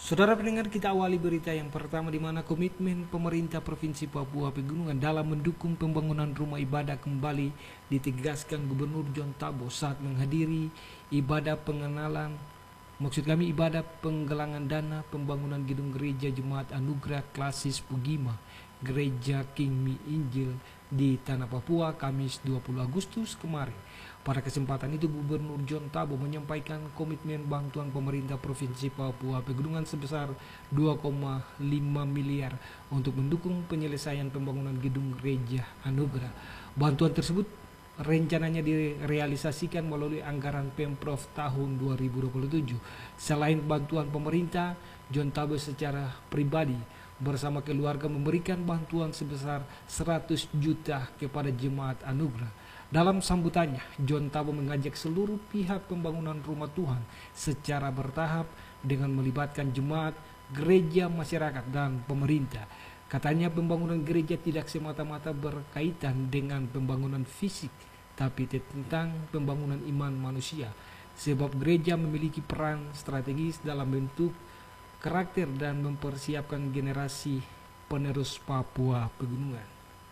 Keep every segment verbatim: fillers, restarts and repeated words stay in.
Saudara pendengar, kita awali berita yang pertama di mana komitmen pemerintah Provinsi Papua Pegunungan dalam mendukung pembangunan rumah ibadah kembali ditegaskan Gubernur John Tabo saat menghadiri ibadah pengenalan, maksud kami ibadah penggalangan dana pembangunan gedung gereja Jemaat Anugerah Klasis Pugima, Gereja King Mi Injil di Tanah Papua, Kamis dua puluh Agustus kemarin. Pada kesempatan itu Gubernur John Tabo menyampaikan komitmen bantuan pemerintah Provinsi Papua Pegunungan sebesar dua koma lima miliar untuk mendukung penyelesaian pembangunan gedung gereja Anugerah. Bantuan tersebut rencananya direalisasikan melalui anggaran Pemprov tahun dua ribu dua puluh tujuh. Selain bantuan pemerintah, John Tabo secara pribadi bersama keluarga memberikan bantuan sebesar seratus juta kepada Jemaat Anugerah. Dalam sambutannya, John Tabo mengajak seluruh pihak pembangunan rumah Tuhan secara bertahap dengan melibatkan jemaat, gereja, masyarakat, dan pemerintah. Katanya pembangunan gereja tidak semata-mata berkaitan dengan pembangunan fisik, tapi tentang pembangunan iman manusia. Sebab gereja memiliki peran strategis dalam bentuk karakter dan mempersiapkan generasi penerus Papua Pegunungan.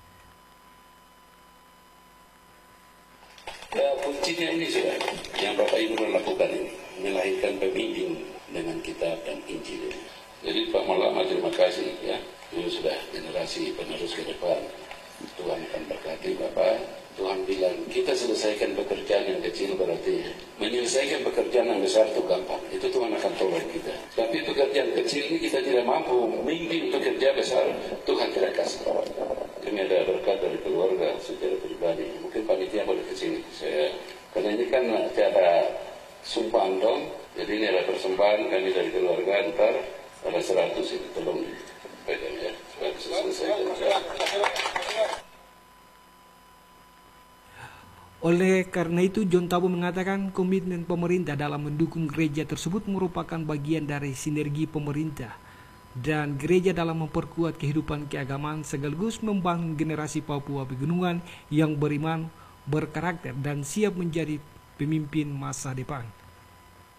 Ya, kuncinya ini sudah yang Bapak Ibu lakukan ini, melahirkan pemimpin dengan kitab dan Injil. Jadi Pak Malama terima kasih ya, ini sudah generasi penerus ke depan. Tuhan akan berkati Bapak. Tuhan bilang kita selesaikan pekerjaan yang kecil, berarti menyelesaikan pekerjaan yang besar itu gampang. Itu Tuhan akan tolong kita. Tapi pekerjaan kecil ini kita tidak mampu, mimpi untuk kerja besar Tuhan tidak kasih. Kami ada berkat dari keluarga secara pribadi. Mungkin panitia boleh ke sini. Saya karena ini kan acara sumpah andong, jadi ini ada persembahan kami dari keluarga. Ntar ada seratus itu tolong dipegang ya, supaya bisa selesai. Oleh karena itu, John Tabo mengatakan komitmen pemerintah dalam mendukung gereja tersebut merupakan bagian dari sinergi pemerintah dan gereja dalam memperkuat kehidupan keagamaan sekaligus membangun generasi Papua Pegunungan yang beriman, berkarakter, dan siap menjadi pemimpin masa depan.